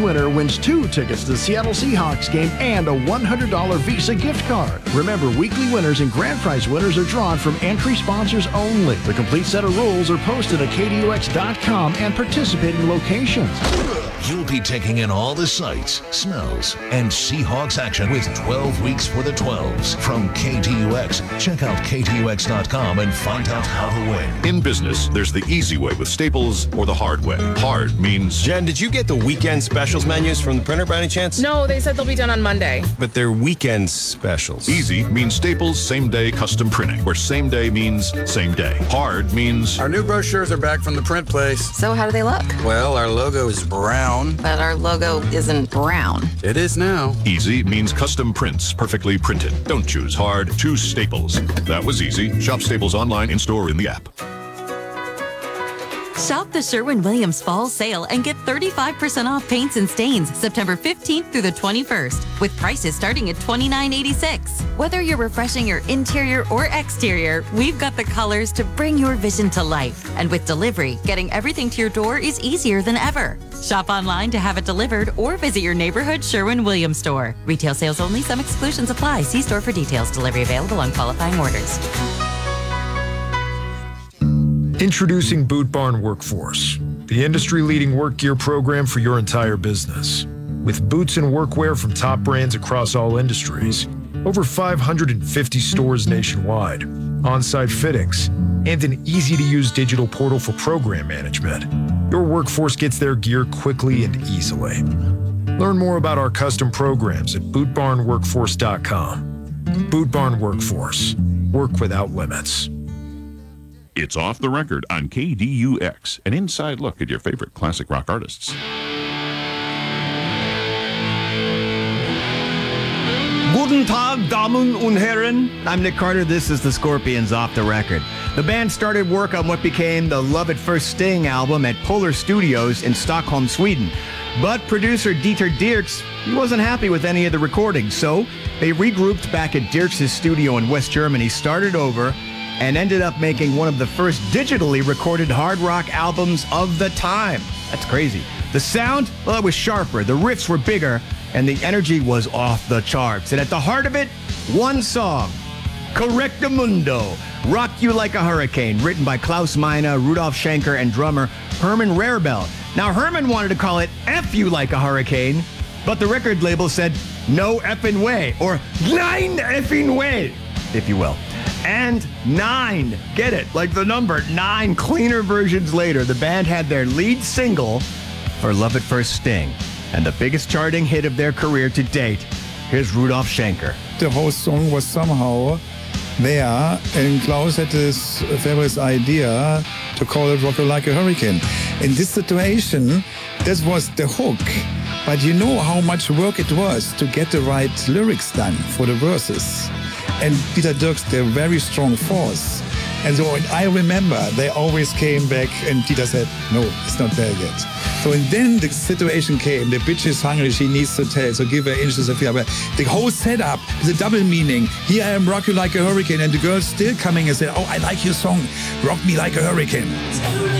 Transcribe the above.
winner wins 2 tickets to the Seattle Seahawks game and a $100 Visa gift card. Remember, weekly winners and grand prize winners are drawn from entry sponsors only. The complete set of rules are posted at KDUX.com and participating locations. You'll be taking in all the sights, smells, and Seahawks action with 12 weeks for the 12s from KDUX. Check out KDUX.com and find out how to win. In business, there's the easy way with Staples or the hard way. Hard means... Jen, did you get the weekend specials menus from the printer by any chance? No, they said they'll be done on Monday. But they're weekend specials. Easy means Staples same-day custom printing, where same day means same day. Hard means... Our new brochures are back from the print place. So how do they look? Well, our logo is brown. But our logo isn't brown. It is now. Easy means custom prints, perfectly printed. Don't choose hard, choose Staples. That was easy. Shop Staples online, in-store, in the app. Shop the Sherwin-Williams Fall Sale and get 35% off paints and stains September 15th through the 21st, with prices starting at $29.86. Whether you're refreshing your interior or exterior, we've got the colors to bring your vision to life. And with delivery, getting everything to your door is easier than ever. Shop online to have it delivered or visit your neighborhood Sherwin-Williams store. Retail sales only. Some exclusions apply. See store for details. Delivery available on qualifying orders. Introducing Boot Barn Workforce, the industry-leading work gear program for your entire business. With boots and workwear from top brands across all industries, over 550 stores nationwide, on-site fittings, and an easy-to-use digital portal for program management, your workforce gets their gear quickly and easily. Learn more about our custom programs at bootbarnworkforce.com. Boot Barn Workforce. Work without limits. It's Off the Record on KDUX, an inside look at your favorite classic rock artists. Guten Tag, Damen und Herren. I'm Nick Carter. This is the Scorpions Off the Record. The band started work on what became the Love at First Sting album at Polar Studios in Stockholm, Sweden. But producer Dieter Dierks, he wasn't happy with any of the recordings, so they regrouped back at Dierks' studio in West Germany, started over, and ended up making one of the first digitally recorded hard rock albums of the time. That's crazy. The sound, well, it was sharper, the riffs were bigger, and the energy was off the charts. And at the heart of it, one song, Correctamundo, Rock You Like a Hurricane, written by Klaus Meine, Rudolf Schenker, and drummer Herman Rarebell. Now, Herman wanted to call it F You Like a Hurricane, but the record label said, no effing way, or Nein effing way, if you will. And 9, get it, like the number 9 cleaner versions later, the band had their lead single for Love at First Sting, and the biggest charting hit of their career to date. Here's Rudolf Schenker. The whole song was somehow there, and Klaus had this famous idea to call it Rock You Like a Hurricane. In this situation, that was the hook. But you know how much work it was to get the right lyrics done for the verses. And Dieter Dierks, they're very strong force. And so I remember they always came back and Dieter said, no, it's not there yet. So and then the situation came, the bitch is hungry, she needs to tell, so give her inches of fear. But the whole setup is a double meaning. Here I am, rock you like a hurricane, and the girl's still coming and say, oh, I like your song, rock me like a hurricane.